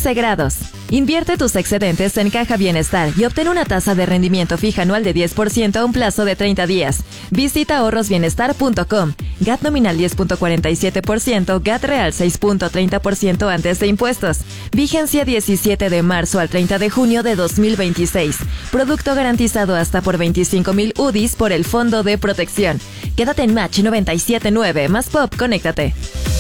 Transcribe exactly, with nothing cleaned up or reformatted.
quince grados. Invierte tus excedentes en Caja Bienestar y obtén una tasa de rendimiento fija anual de diez por ciento a un plazo de treinta días. Visita ahorros bienestar punto com. G A T nominal diez punto cuarenta y siete por ciento, G A T real seis punto treinta por ciento antes de impuestos. Vigencia diecisiete de marzo al treinta de junio de dos mil veintiséis. Producto garantizado hasta por veinticinco mil U D Is por el Fondo de Protección. Quédate en Match noventa y siete punto nueve. Más Pop, conéctate.